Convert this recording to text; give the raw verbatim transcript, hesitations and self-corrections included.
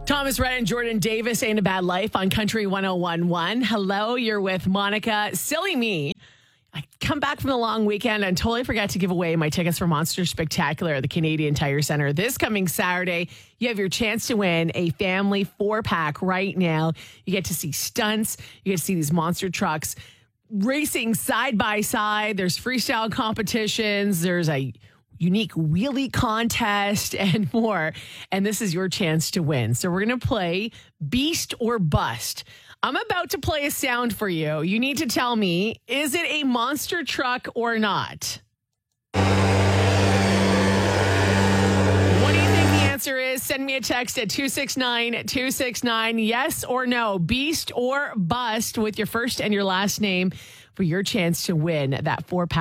Thomas Rhett and Jordan Davis, Ain't a Bad Life on Country one oh one point one. Hello, you're with Monica. Silly me. I come back from the long weekend and totally forgot to give away my tickets for Monster Spectacular at the Canadian Tire Center. This coming Saturday, you have your chance to win a family four-pack right now. You get to see stunts. You get to see these monster trucks racing side by side. There's freestyle competitions. There's a unique wheelie contest and more. And this is your chance to win. So we're going to play Beast or Bust. I'm about to play a sound for you. You need to tell me, is it a monster truck or not? What do you think the answer is? Send me a text at two six nine two six nine. Yes or no, Beast or Bust with your first and your last name for your chance to win that four-pack